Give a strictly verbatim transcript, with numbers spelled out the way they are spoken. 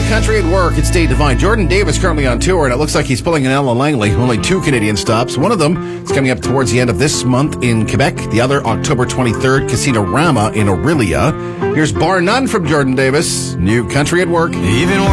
Country at Work. It's Dave Devine. Jordan Davis currently on tour, and it looks like he's pulling an Ellen Langley. Only two Canadian stops. One of them is coming up towards the end of this month in Quebec. The other, October twenty-third, Casino Rama in Orillia. Here's Bar None from Jordan Davis. New Country at Work. Even